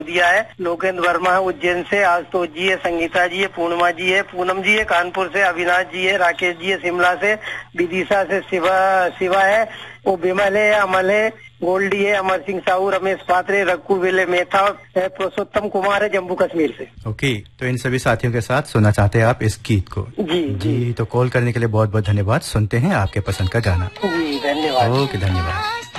दिया है। लोकेंद्र वर्मा है उज्जैन से, आशुतोष जी है, संगीता जी है, पूर्णिमा जी है, पूनम जी है कानपुर से, अविनाश जी है, राकेश जी है शिमला से, विदिशा से शिवा है, वो विमल है, अमल है, गोल्डी है, अमर सिंह साहू, रमेश पात्रे, रघु विले मेथा, पुरुषोत्तम कुमार है जम्मू कश्मीर से। ओके, तो इन सभी साथियों के साथ सुनना चाहते हैं आप इस गीत को? जी। तो कॉल करने के लिए बहुत बहुत धन्यवाद। सुनते हैं आपके पसंद का गाना। जी धन्यवाद। ओके, धन्यवाद।